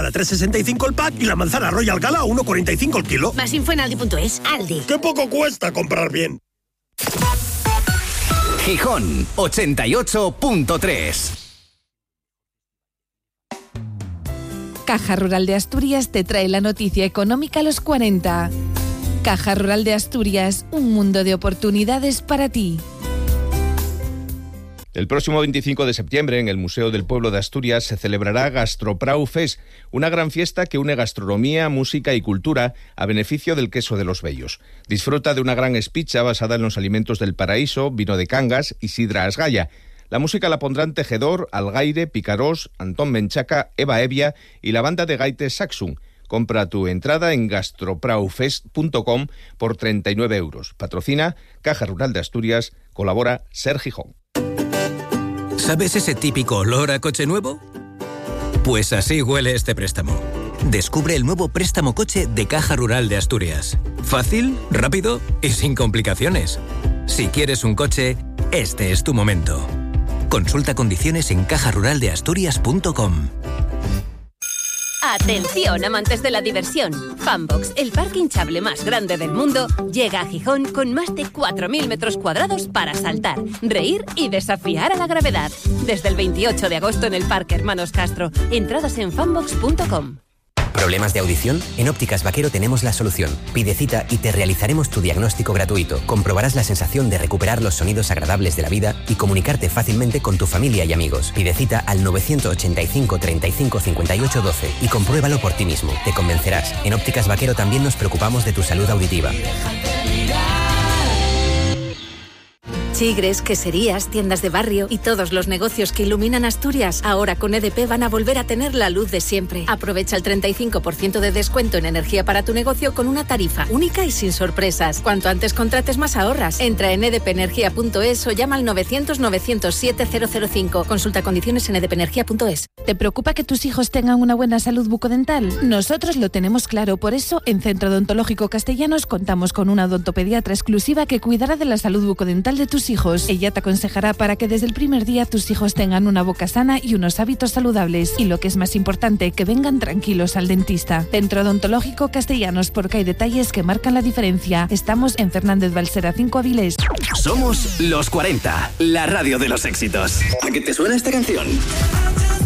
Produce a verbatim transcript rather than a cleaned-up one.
a tres sesenta y cinco el pack y la manzana Royal Gala a uno cuarenta y cinco el kilo. Más info en aldi punto es. Aldi. ¡Qué poco cuesta comprar bien! Gijón ochenta y ocho punto tres. Caja Rural de Asturias te trae la noticia económica a los cuarenta. Caja Rural de Asturias, un mundo de oportunidades para ti. El próximo veinticinco de septiembre, en el Museo del Pueblo de Asturias, se celebrará Gastroprau Fest, una gran fiesta que une gastronomía, música y cultura a beneficio del queso de los Bellos. Disfruta de una gran espicha basada en los alimentos del paraíso, vino de Cangas y sidra Asgaya. La música la pondrán Tejedor, Algaire, Picarós, Antón Menchaca, Eva Evia y la banda de gaites Saxum. Compra tu entrada en gastropraufest punto com por treinta y nueve euros. Patrocina Caja Rural de Asturias, colabora Ser Gijón. ¿Sabes ese típico olor a coche nuevo? Pues así huele este préstamo. Descubre el nuevo préstamo coche de Caja Rural de Asturias. Fácil, rápido y sin complicaciones. Si quieres un coche, este es tu momento. Consulta condiciones en caja rural de asturias punto com. Atención, amantes de la diversión. Funbox, el parque hinchable más grande del mundo, llega a Gijón con más de cuatro mil metros cuadrados para saltar, reír y desafiar a la gravedad. Desde el veintiocho de agosto en el Parque Hermanos Castro. Entradas en funbox punto com. ¿Problemas de audición? En Ópticas Vaquero tenemos la solución. Pide cita y te realizaremos tu diagnóstico gratuito. Comprobarás la sensación de recuperar los sonidos agradables de la vida y comunicarte fácilmente con tu familia y amigos. Pide cita al nueve ochenta y cinco, treinta y cinco, cincuenta y ocho, doce y compruébalo por ti mismo. Te convencerás. En Ópticas Vaquero también nos preocupamos de tu salud auditiva. Chigres, queserías, tiendas de barrio y todos los negocios que iluminan Asturias, ahora con E D P van a volver a tener la luz de siempre. Aprovecha el treinta y cinco por ciento de descuento en energía para tu negocio con una tarifa única y sin sorpresas. Cuanto antes contrates, más ahorras. Entra en e d p energía punto es o llama al novecientos, novecientos siete, cero cero cinco. Consulta condiciones en e d p energía punto es. ¿Te preocupa que tus hijos tengan una buena salud bucodental? Nosotros lo tenemos claro, por eso en Centro Odontológico Castellanos contamos con una odontopediatra exclusiva que cuidará de la salud bucodental de tus hijos. Ella te aconsejará para que desde el primer día tus hijos tengan una boca sana y unos hábitos saludables. Y lo que es más importante, que vengan tranquilos al dentista. Centro Odontológico Castellanos, porque hay detalles que marcan la diferencia. Estamos en Fernández Balsera cinco Avilés. Somos los cuarenta, la radio de los éxitos. ¿A qué te suena esta canción?